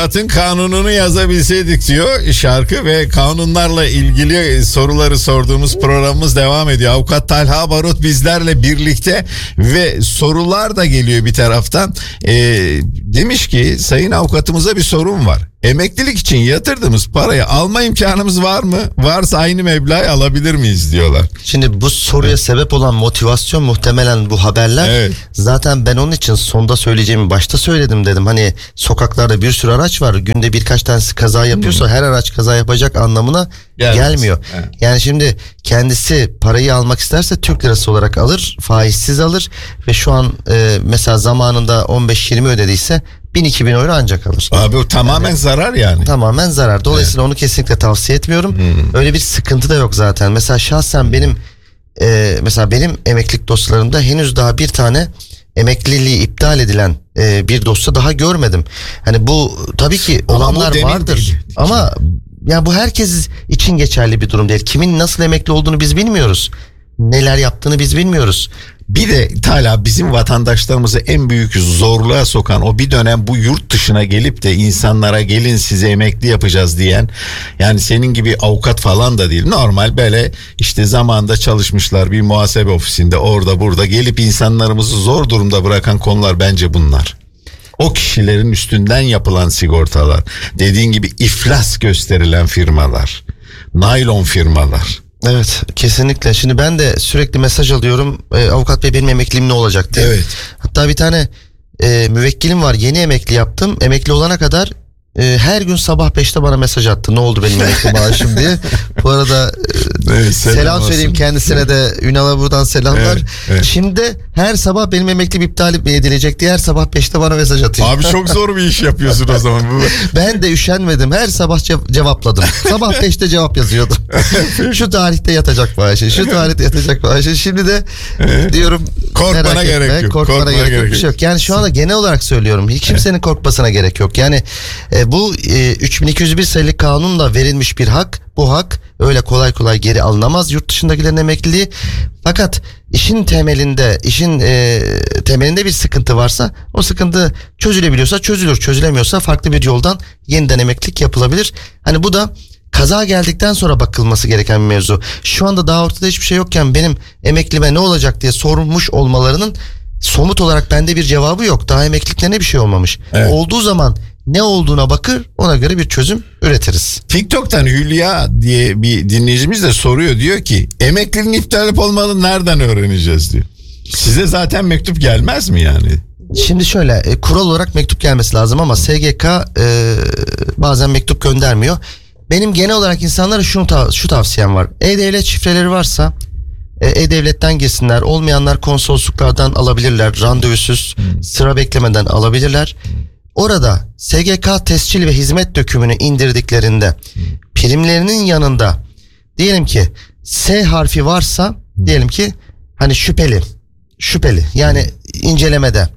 Hayatın kanununu yazabilseydik diyor şarkı ve kanunlarla ilgili soruları sorduğumuz programımız devam ediyor. Avukat Talha Barut bizlerle birlikte ve sorular da geliyor bir taraftan. Demiş ki sayın avukatımıza bir sorun var. Emeklilik için yatırdığımız parayı alma imkanımız var mı? Varsa aynı meblağı alabilir miyiz diyorlar. Şimdi bu soruya sebep olan motivasyon muhtemelen bu haberler. Evet. Zaten ben onun için sonda söyleyeceğimi başta söyledim dedim. Hani sokaklarda bir sürü araç var. Günde birkaç tanesi kaza yapıyorsa her araç kaza yapacak anlamına gelmiyor. Evet. Yani şimdi kendisi parayı almak isterse Türk lirası olarak alır, faizsiz alır ve şu an mesela zamanında 15-20 ödediyse 1000-2000 euro ancak alır. Abi o tamamen zarar yani. Tamamen zarar. Dolayısıyla onu kesinlikle tavsiye etmiyorum. Öyle bir sıkıntı da yok zaten. Mesela şahsen benim emeklilik dosyalarımda henüz daha bir tane emekliliği iptal edilen bir dosya daha görmedim. Hani bu tabii ki olanlar vardır. Ama yani bu herkes için geçerli bir durum değil. Kimin nasıl emekli olduğunu biz bilmiyoruz. Neler yaptığını biz bilmiyoruz. Bir de Talha bizim vatandaşlarımızı en büyük zorluğa sokan o bir dönem bu yurt dışına gelip de insanlara gelin size emekli yapacağız diyen, yani senin gibi avukat falan da değil, normal böyle işte zamanında çalışmışlar bir muhasebe ofisinde orada burada gelip insanlarımızı zor durumda bırakan konular bence bunlar. O kişilerin üstünden yapılan sigortalar, dediğin gibi iflas gösterilen firmalar, naylon firmalar. Evet, kesinlikle. Şimdi ben de sürekli mesaj alıyorum. Avukat bey benim emekliliğim ne olacak diye. Evet. Hatta bir tane müvekkilim var. Yeni emekli yaptım. Emekli olana kadar her gün sabah 5'te bana mesaj attı. Ne oldu benim emekli maaşım diye. Bu arada evet, selam söyleyeyim kendisine de. Ünal'a buradan selamlar. Evet, evet. Şimdi her sabah benim emeklim iptal edilecek diye her sabah 5'te bana mesaj atıyor. Abi çok zor bir iş yapıyorsun o zaman. Ben de üşenmedim. Her sabah cevapladım. Sabah 5'te cevap yazıyordum. Şu tarihte yatacak maaşı. Şu tarihte yatacak maaşı. Şimdi de diyorum korkmana gerek yok. Korkmana gerek yok. Bir şey yok. Yani şu anda genel olarak söylüyorum. Hiç kimsenin korkmasına gerek yok. Yani bu 3201 sayılı kanunla verilmiş bir hak. Bu hak öyle kolay kolay geri alınamaz yurt dışındakilerin emekliliği. Fakat işin temelinde bir sıkıntı varsa o sıkıntı çözülebiliyorsa çözülür. Çözülemiyorsa farklı bir yoldan yeniden emeklilik yapılabilir. Hani bu da kaza geldikten sonra bakılması gereken bir mevzu. Şu anda daha ortada hiçbir şey yokken benim emeklime ne olacak diye sormuş olmalarının somut olarak bende bir cevabı yok. Daha emekliliklerine bir şey olmamış. Evet. Olduğu zaman ne olduğuna bakır, ona göre bir çözüm üretiriz. TikTok'tan Hülya diye bir dinleyicimiz de soruyor, diyor ki emekliliğin iptal olup olmadığını nereden öğreneceğiz diyor. Size zaten mektup gelmez mi yani? Şimdi şöyle kural olarak mektup gelmesi lazım ama SGK bazen mektup göndermiyor. Benim genel olarak insanlara şu tavsiyem var. E-Devlet şifreleri varsa E-Devlet'ten girsinler. Olmayanlar konsolosluklardan alabilirler. Randevusuz sıra beklemeden alabilirler. Orada SGK tescil ve hizmet dökümünü indirdiklerinde primlerinin yanında diyelim ki S harfi varsa, diyelim ki hani şüpheli yani incelemede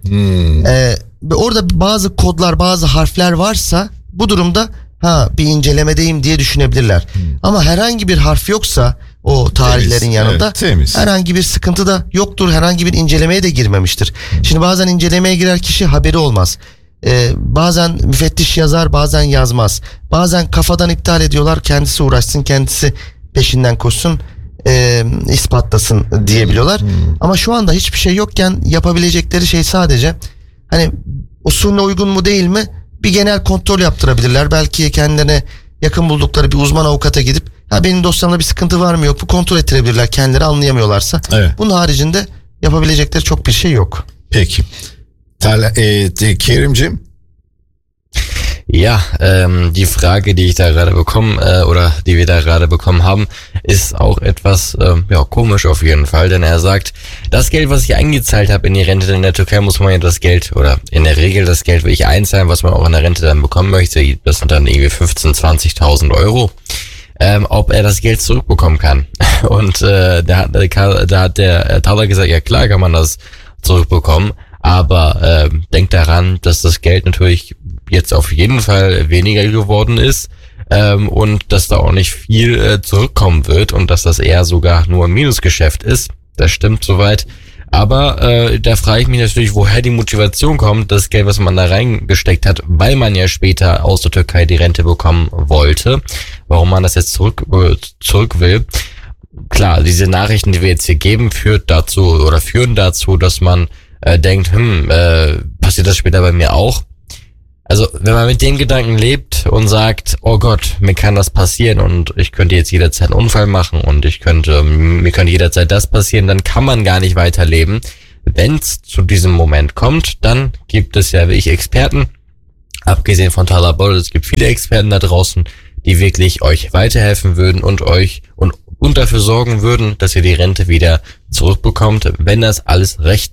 orada bazı kodlar, bazı harfler varsa bu durumda bir incelemedeyim diye düşünebilirler. Ama herhangi bir harf yoksa o tarihlerin yanında herhangi bir sıkıntı da yoktur. Herhangi bir incelemeye de girmemiştir. Şimdi bazen incelemeye girer kişi, haberi olmaz. Bazen müfettiş yazar, bazen yazmaz. Bazen kafadan iptal ediyorlar, kendisi uğraşsın, kendisi peşinden koşsun, ispatlasın diyebiliyorlar. Ama şu anda hiçbir şey yokken yapabilecekleri şey sadece hani usulüne uygun mu değil mi bir genel kontrol yaptırabilirler. Belki kendilerine yakın buldukları bir uzman avukata gidip benim dosyamda bir sıkıntı var mı yok mu kontrol ettirebilirler, kendileri anlayamıyorlarsa. Evet. Bunun haricinde yapabilecekleri çok bir şey yok. Peki. Kerimciğim? Ja, die Frage, die ich da gerade bekomme, oder die wir da gerade bekommen haben, ist auch etwas komisch auf jeden Fall, denn er sagt, das Geld, was ich eingezahlt habe in die Rente in der Türkei, muss man ja das Geld, oder in der Regel das Geld will ich einzahlen, was man auch in der Rente dann bekommen möchte, das sind dann irgendwie 15.000, 20.000 Euro, ob er das Geld zurückbekommen kann. Und da hat der Thaler gesagt, ja klar kann man das zurückbekommen, aber denkt daran, dass das Geld natürlich jetzt auf jeden Fall weniger geworden ist und dass da auch nicht viel zurückkommen wird und dass das eher sogar nur ein Minusgeschäft ist. Das stimmt soweit. Aber da frage ich mich natürlich, woher die Motivation kommt, das Geld, was man da reingesteckt hat, weil man ja später aus der Türkei die Rente bekommen wollte, warum man das jetzt zurück will. Klar, diese Nachrichten, die wir jetzt hier geben, führen dazu, dass man denkt, passiert das später bei mir auch? Also, wenn man mit dem Gedanken lebt und sagt, oh Gott, mir kann das passieren und ich könnte jetzt jederzeit einen Unfall machen und mir könnte jederzeit das passieren, dann kann man gar nicht weiterleben. Wenn es zu diesem Moment kommt, dann gibt es ja wie ich Experten, abgesehen von Talabol, es gibt viele Experten da draußen, die wirklich euch weiterhelfen würden und dafür sorgen würden, dass ihr die Rente wieder zurückbekommt, wenn das alles recht